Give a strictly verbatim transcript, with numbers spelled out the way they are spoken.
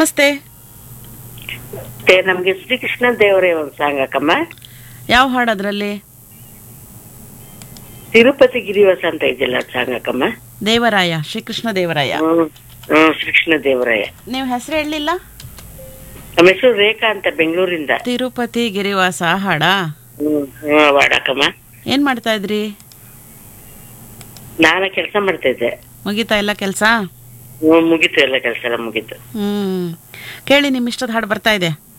ನಮಸ್ತೆ. ಮತ್ತೆ ನಮ್ಗೆ ಶ್ರೀಕೃಷ್ಣ ದೇವರೇ ಒಂದು ಸಾಂಗ್ ಹಾಕಮ್ಮ. ಯಾವ ಹಾಡು ಅದರಲ್ಲಿ? ತಿರುಪತಿ ಗಿರಿವಾಸ ಅಂತ ಇದೆಯಲ್ಲ ಸಾಂಗ್ ಹಾಕಮ್ಮ. ದೇವರಾಯ, ಶ್ರೀಕೃಷ್ಣ ದೇವರಾಯ. ಹ್ಮ್ ಹ್ಮ್ ಶ್ರೀಕೃಷ್ಣ ದೇವರಾಯ. ನೀವು ಹೆಸರು ಹೇಳಲಿಲ್ಲ? ನಮ್ಮ ಹೆಸರು ರೇಖಾ ಅಂತ, ಬೆಂಗಳೂರಿಂದ. ತಿರುಪತಿ ಗಿರಿವಾಸ ಹಾಡಾ? ಹ್ಮ್ ಹ್ಮ್ ಹಾಡಾಕಮ್ಮ. ಏನ್ ಮಾಡ್ತಾ ಇದ್ರಿ? ನಾನು ಕೆಲಸ ಮಾಡ್ತಾ ಇದ್ದೆ. ಮುಗೀತಾ ಎಲ್ಲ ಕೆಲಸ? ಹ್ಮ್ ಮುಗೀತು, ಎಲ್ಲ ಕೆಲಸ ಎಲ್ಲ ಮುಗೀತು. ಹ್ಮ್ ಕೇಳಿ, ನಿಮ್ ಇಷ್ಟದ ಹಾಡು ಬರ್ತಾ ಇದೆ.